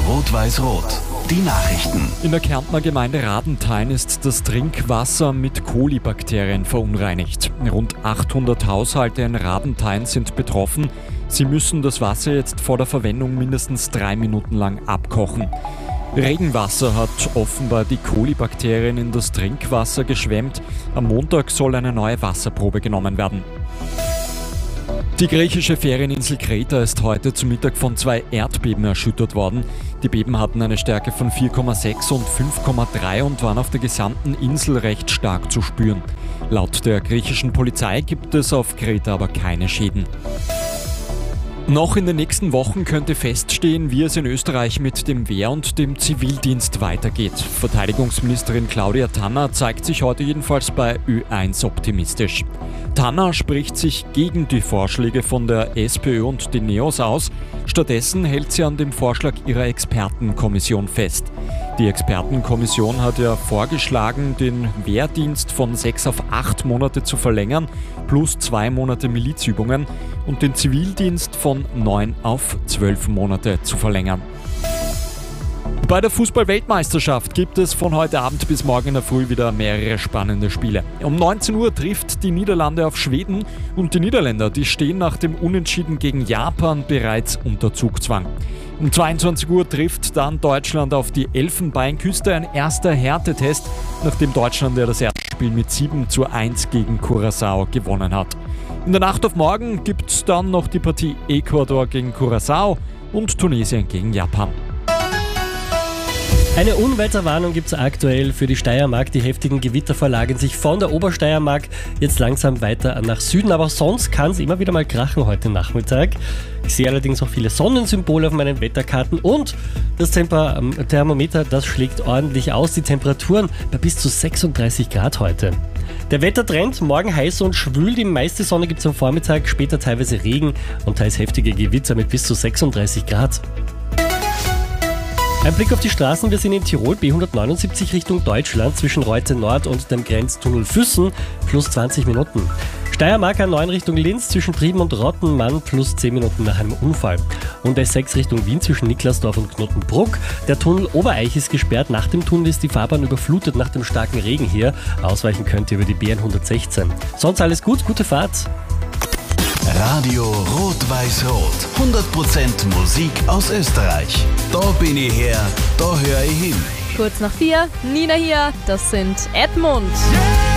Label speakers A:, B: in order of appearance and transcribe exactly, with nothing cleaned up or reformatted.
A: Rot-Weiß-Rot. Die Nachrichten.
B: In der Kärntner Gemeinde Radenthein ist das Trinkwasser mit Kolibakterien verunreinigt. Rund achthundert Haushalte in Radenthein sind betroffen. Sie müssen das Wasser jetzt vor der Verwendung mindestens drei Minuten lang abkochen. Regenwasser hat offenbar die Kolibakterien in das Trinkwasser geschwemmt. Am Montag soll eine neue Wasserprobe genommen werden. Die griechische Ferieninsel Kreta ist heute zu Mittag von zwei Erdbeben erschüttert worden. Die Beben hatten eine Stärke von vier Komma sechs und fünf Komma drei und waren auf der gesamten Insel recht stark zu spüren. Laut der griechischen Polizei gibt es auf Kreta aber keine Schäden. Noch in den nächsten Wochen könnte feststehen, wie es in Österreich mit dem Wehr- und dem Zivildienst weitergeht. Verteidigungsministerin Claudia Tanner zeigt sich heute jedenfalls bei Ö eins optimistisch. Tanner spricht sich gegen die Vorschläge von der SPÖ und den Neos aus. Stattdessen hält sie an dem Vorschlag ihrer Expertenkommission fest. Die Expertenkommission hat ja vorgeschlagen, den Wehrdienst von sechs auf acht Monate zu verlängern, plus zwei Monate Milizübungen, und den Zivildienst von neun auf zwölf Monate zu verlängern. Bei der Fußball-Weltmeisterschaft gibt es von heute Abend bis morgen in der Früh wieder mehrere spannende Spiele. Um neunzehn Uhr trifft die Niederlande auf Schweden und die Niederländer, die stehen nach dem Unentschieden gegen Japan bereits unter Zugzwang. Um zweiundzwanzig Uhr trifft dann Deutschland auf die Elfenbeinküste, ein erster Härtetest, nachdem Deutschland ja das erste Spiel mit sieben zu eins gegen Curaçao gewonnen hat. In der Nacht auf morgen gibt es dann noch die Partie Ecuador gegen Curaçao und Tunesien gegen Japan.
C: Eine Unwetterwarnung gibt es aktuell für die Steiermark. Die heftigen Gewitter verlagern sich von der Obersteiermark jetzt langsam weiter nach Süden. Aber sonst kann es immer wieder mal krachen heute Nachmittag. Ich sehe allerdings auch viele Sonnensymbole auf meinen Wetterkarten und das Temper- Thermometer, das schlägt ordentlich aus. Die Temperaturen bei bis zu sechsunddreißig Grad heute. Der Wettertrend, morgen heiß und schwül. Die meiste Sonne gibt es am Vormittag, später teilweise Regen und teils heftige Gewitter mit bis zu sechsunddreißig Grad. Ein Blick auf die Straßen, wir sind in Tirol, B hundertneunundsiebzig Richtung Deutschland, zwischen Reute Nord und dem Grenztunnel Füssen, plus zwanzig Minuten. Steiermark A neun Richtung Linz, zwischen Trieben und Rottenmann, plus zehn Minuten nach einem Unfall. Und S sechs Richtung Wien, zwischen Niklasdorf und Knottenbruck. Der Tunnel Obereich ist gesperrt, nach dem Tunnel ist die Fahrbahn überflutet nach dem starken Regen hier. Ausweichen könnt ihr über die B hundertsechzehn. Sonst alles gut, gute Fahrt.
A: Radio Rot-Weiß-Rot. hundert Prozent Musik aus Österreich. Da bin ich her, da höre ich hin.
D: Kurz nach vier, Nina hier, das sind Edmund.